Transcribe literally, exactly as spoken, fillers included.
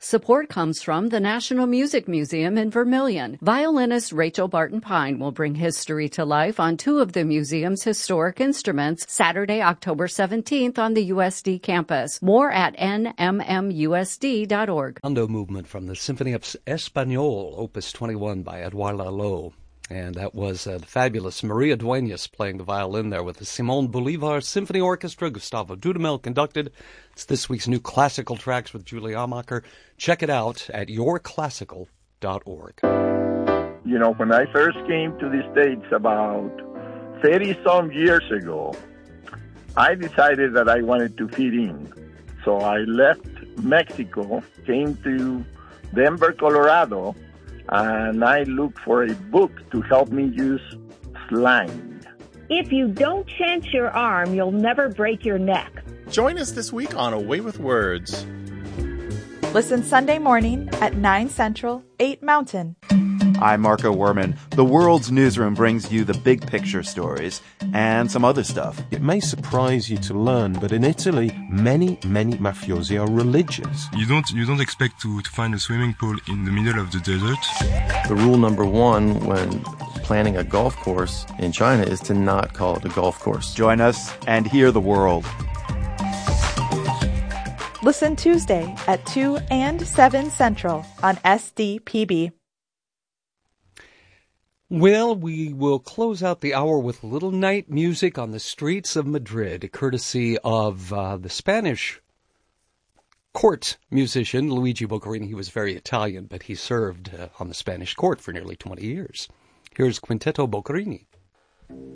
Support comes from the National Music Museum in Vermilion. Violinist Rachel Barton Pine will bring history to life on two of the museum's historic instruments Saturday, October seventeenth on the U S D campus. More at N M M U S D dot org. Rondo movement from the Symphony of Español, Opus twenty-one by Edouard Lalo. And that was uh, the fabulous Maria Duenas playing the violin there with the Simon Bolivar Symphony Orchestra. Gustavo Dudamel conducted. It's this week's new classical tracks with Julie Amacher. Check it out at your classical dot org. You know, when I first came to the States about thirty-some years ago, I decided that I wanted to fit in. So I left Mexico, came to Denver, Colorado, and I looked for a book to help me use slang. If you don't chant your arm, you'll never break your neck. Join us this week on A Way with Words. Listen Sunday morning at nine Central, eight Mountain. I'm Marco Werman. The World's Newsroom brings you the big picture stories and some other stuff. It may surprise you to learn, but in Italy, many, many mafiosi are religious. You don't you don't expect to, to find a swimming pool in the middle of the desert. The rule number one when planning a golf course in China is to not call it a golf course. Join us and hear the world. Listen Tuesday at two and seven Central on S D P B. Well, we will close out the hour with a little night music on the streets of Madrid, courtesy of uh, the Spanish court musician Luigi Boccherini. He was very Italian, but he served uh, on the Spanish court for nearly twenty years. Here's Quinteto Boccherini.